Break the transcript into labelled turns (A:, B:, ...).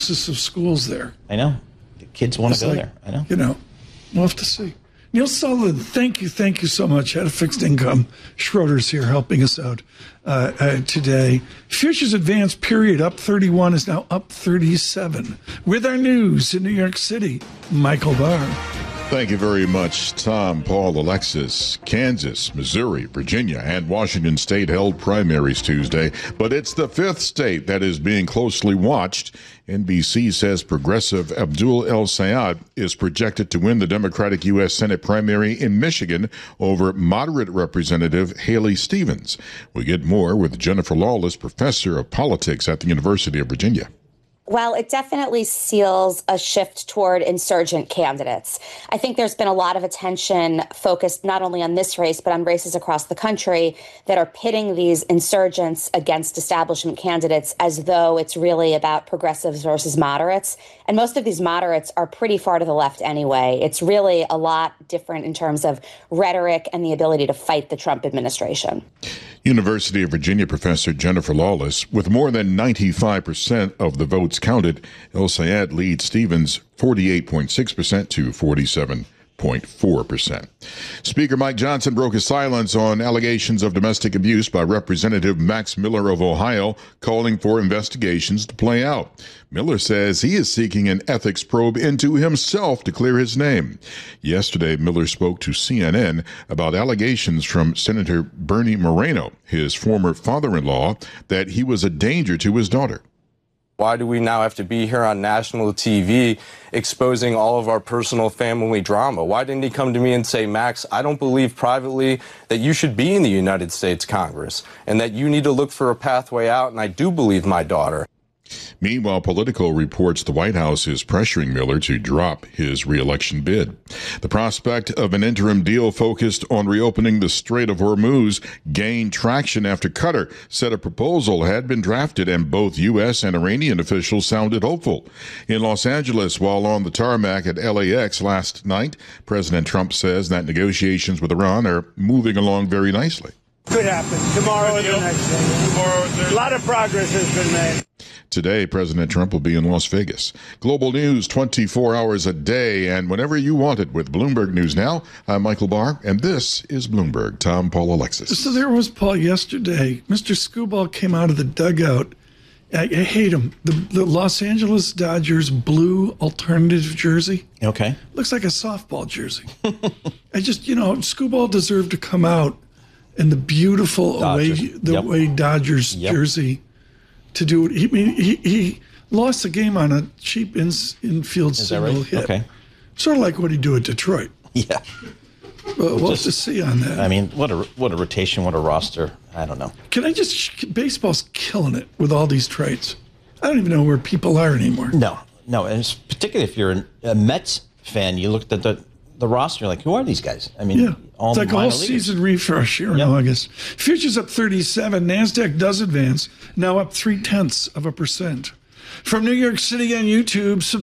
A: of schools there.
B: I know. The kids want to go there. I know.
A: You know, we'll have to see. Neil Sullivan, thank you so much. Head of Fixed Income. Schroeder's here helping us out today. Futures advance period up 31 is now up 37. With our news in New York City, Michael Barr.
C: Thank you very much, Tom, Paul, Alexis. Kansas, Missouri, Virginia, and Washington State held primaries Tuesday, but it's the fifth state that is being closely watched. NBC says progressive Abdul El-Sayed is projected to win the Democratic U.S. Senate primary in Michigan over moderate Representative Haley Stevens. We get more with Jennifer Lawless, professor of politics at the University of Virginia.
D: Well, it definitely seals a shift toward insurgent candidates. I think there's been a lot of attention focused not only on this race, but on races across the country that are pitting these insurgents against establishment candidates as though it's really about progressives versus moderates. And most of these moderates are pretty far to the left anyway. It's really a lot different in terms of rhetoric and the ability to fight the Trump administration.
C: University of Virginia professor Jennifer Lawless, with more than 95% of the votes counted, El-Sayed leads Stevens 48.6% to 47.4%. Speaker Mike Johnson broke his silence on allegations of domestic abuse by Representative Max Miller of Ohio, calling for investigations to play out. Miller says he is seeking an ethics probe into himself to clear his name. Yesterday, Miller spoke to CNN about allegations from Senator Bernie Moreno, his former father-in-law, that he was a danger to his daughter.
E: Why do we now have to be here on national TV exposing all of our personal family drama? Why didn't he come to me and say, Max, I don't believe privately that you should be in the United States Congress and that you need to look for a pathway out, and I do believe my daughter.
C: Meanwhile, Politico reports the White House is pressuring Miller to drop his re-election bid. The prospect of an interim deal focused on reopening the Strait of Hormuz gained traction after Qatar said a proposal had been drafted and both U.S. and Iranian officials sounded hopeful. In Los Angeles, while on the tarmac at LAX last night, President Trump says that negotiations with Iran are moving along very nicely.
F: Could happen. Tomorrow or the next day. A lot of progress has been made.
C: Today, President Trump will be in Las Vegas. Global news 24 hours a day and whenever you want it with Bloomberg News Now. I'm Michael Barr, and this is Bloomberg. Tom, Paul, Alexis.
A: So there was Paul yesterday. Mr. Skubal came out of the dugout. I hate him. The Los Angeles Dodgers blue alternative jersey.
B: Okay.
A: Looks like a softball jersey. Skubal deserved to come out in the beautiful away Dodgers jersey to do it. He lost the game on a cheap infield single hit. Okay. Sort of like what he do at Detroit.
B: Yeah.
A: We'll have to see on that.
B: I mean, what a rotation, what a roster. I don't know.
A: Baseball's killing it with all these traits. I don't even know where people are anymore.
B: No. And it's particularly if you're a Mets fan, you look at the roster, like, who are these guys? I mean,
A: it's like a whole season refresh here in August. Futures up 37. NASDAQ does advance, now up 0.3%. From New York City on YouTube, subscribe.